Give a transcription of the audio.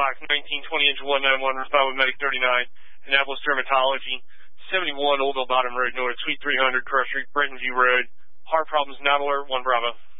Fox 19, 20-inch 191, respond with Medic 39, Annapolis Dermatology, 71 Oldville Bottom Road North, Suite 300, Crush Street, Brenton View Road. Heart problems not alert, 1 Bravo.